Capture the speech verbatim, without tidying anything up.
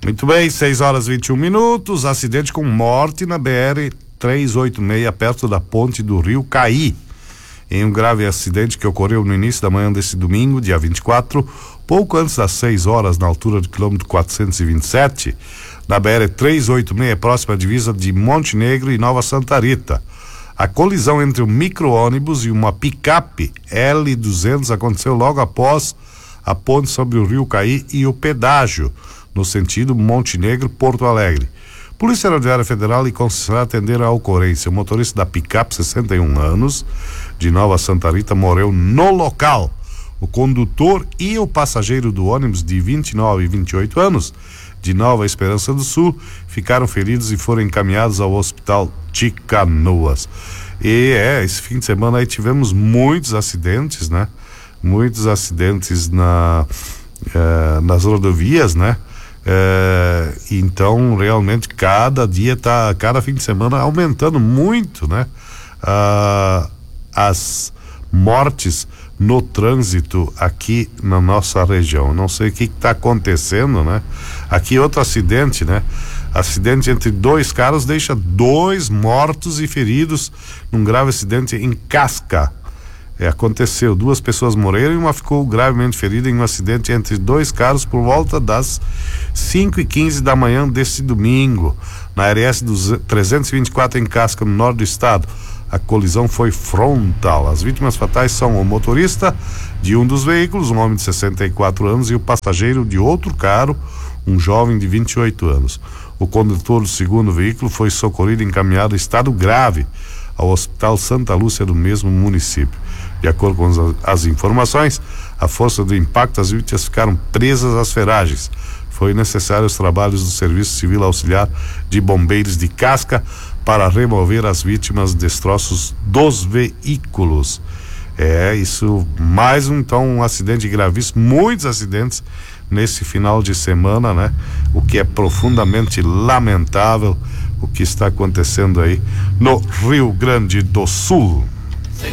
Muito bem, seis horas e vinte e um minutos. Acidente com morte na B R trezentos e oitenta e seis, perto da ponte do Rio Caí. Em um grave acidente que ocorreu no início da manhã desse domingo, dia vinte e quatro, pouco antes das seis horas, na altura do quilômetro quatrocentos e vinte e sete, na B R trezentos e oitenta e seis, próxima à divisa de Montenegro e Nova Santa Rita. A colisão entre um micro-ônibus e uma picape L duzentos aconteceu logo após a ponte sobre o Rio Caí e o pedágio, no sentido Montenegro-Porto Alegre. Polícia Rodoviária Federal e concessionária atenderam a ocorrência. O motorista da picape, sessenta e um anos, de Nova Santa Rita, morreu no local. O condutor e o passageiro do ônibus, de vinte e nove e vinte e oito anos, de Nova Esperança do Sul, ficaram feridos e foram encaminhados ao Hospital de Canoas. E é, esse fim de semana aí tivemos muitos acidentes, né? Muitos acidentes na, eh, nas rodovias, né? É, então realmente cada dia tá, cada fim de semana aumentando muito, né? Ah, as mortes no trânsito aqui na nossa região. Não sei o que está acontecendo, né? Aqui outro acidente, né? Acidente entre dois carros deixa dois mortos e feridos num grave acidente em Casca. É, aconteceu, duas pessoas morreram e uma ficou gravemente ferida em um acidente entre dois carros por volta das cinco e quinze da manhã deste domingo, na R S trezentos e vinte e quatro em Casca, no norte do estado. A colisão foi frontal. As vítimas fatais são o motorista de um dos veículos, um homem de sessenta e quatro anos, e o passageiro de outro carro, um jovem de vinte e oito anos. O condutor do segundo veículo foi socorrido e encaminhado em estado grave ao Hospital Santa Lúcia do mesmo município. De acordo com as, as informações, a força do impacto, as vítimas ficaram presas às ferragens. Foi necessário os trabalhos do Serviço Civil Auxiliar de Bombeiros de Casca para remover as vítimas, destroços dos veículos. É, isso, mais um, então, um acidente gravíssimo, muitos acidentes nesse final de semana, né? O que é profundamente lamentável, o que está acontecendo aí no Rio Grande do Sul.